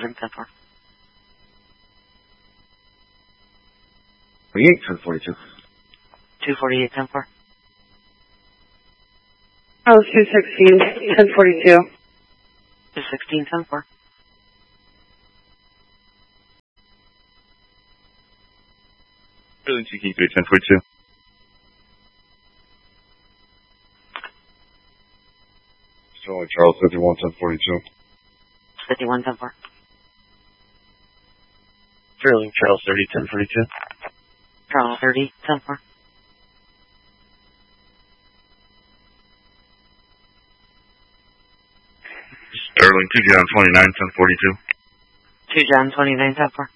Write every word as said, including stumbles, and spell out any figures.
forty-seven, ten four. forty-eight, ten forty-two. two forty-eight, ten four. Oh, two sixteen, ten forty-two. two sixteen, ten four. Sterling T K three, ten forty-two. Sterling Charles, fifty-one, ten forty-two. fifty-one, ten four. Sterling Charles thirty, ten forty-two. Charles thirty, ten four. Sterling two John twenty-nine, ten forty-two. two John twenty-nine, ten four.